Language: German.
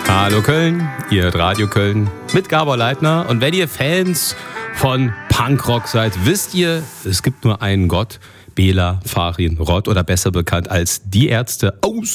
Hallo Köln, ihr hört Radio Köln mit Gabor Leitner. Und wenn ihr Fans von Punkrock seid, wisst ihr, es gibt nur einen Gott, Bela Farin Roth, oder besser bekannt als Die Ärzte aus